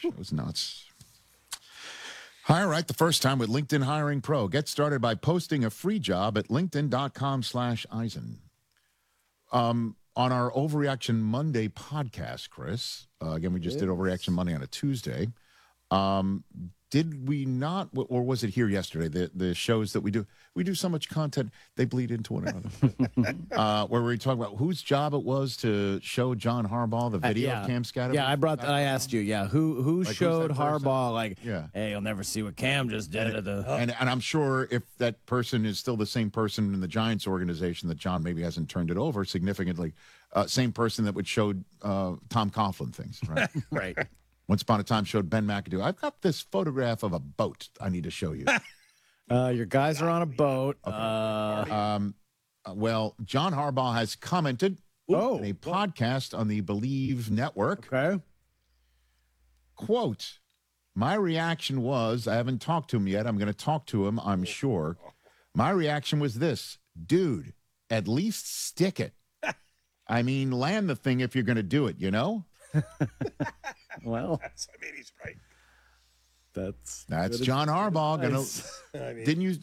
Show's nuts. All right, the first time with LinkedIn Hiring Pro. Get started by posting a free job at linkedin.com/Eisen. On our Overreaction Monday podcast, Chris, again, we just did Overreaction Monday on a Tuesday. Did we not, or was it here yesterday? The shows that we do so much content, they bleed into one another. Where we talk about whose job it was to show John Harbaugh the video of Cam Scatterby. Yeah, I asked you, who Like, showed who's that person? Harbaugh, Yeah. hey, you'll never see what Cam just did at the. And I'm sure if that person is still the same person in the Giants organization that John maybe hasn't turned it over significantly, same person that would show Tom Coughlin things, right? Right. Once upon a time showed Ben McAdoo. I've got this photograph of a boat I need to show you. Your guys are on a boat. Okay. Well, John Harbaugh has commented in a podcast on the Believe Network. Okay. Quote, my reaction was, I haven't talked to him yet. I'm going to talk to him, I'm sure. My reaction was this, dude, at least stick it. I mean, land the thing if you're going to do it, you know? Well, He's right. that's John Harbaugh. nice. Didn't you